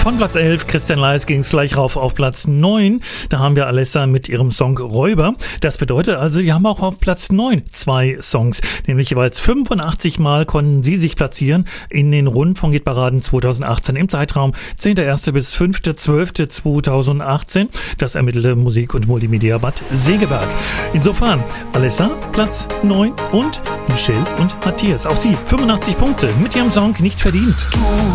Von Platz 11, Christian Leis, ging es gleich rauf auf Platz 9. Da haben wir Alessa mit ihrem Song Räuber. Das bedeutet also, wir haben auch auf Platz 9 2 Songs. Nämlich jeweils 85 Mal konnten sie sich platzieren in den Rundfunk-Hitparaden 2018 im Zeitraum 10.1. bis 5.12.2018. Das ermittelte Musik- und Multimedia Bad Segeberg. Insofern Alessa Platz 9 und Michelle und Matthias. Auch sie 85 Punkte mit ihrem Song Nicht verdient.